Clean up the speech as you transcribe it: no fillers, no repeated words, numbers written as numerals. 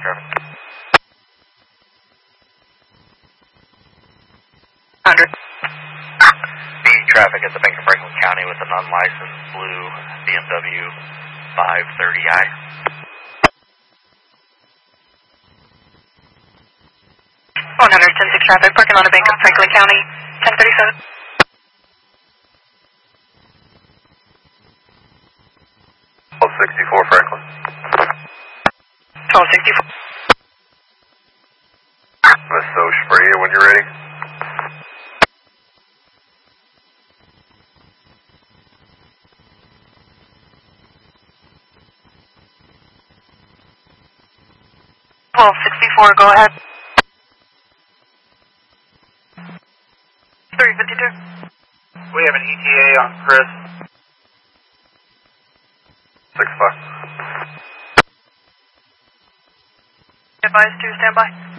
traffic. 100. The traffic at the Bank of Franklin County with an unlicensed blue BMW 530i. 110-6 traffic, parking on the Bank of Franklin County, 1037. 1264 Franklin. 1264. Miss So spray you when you're ready. Go ahead. 352. We have an ETA on Chris. 6-5. Advise to stand by.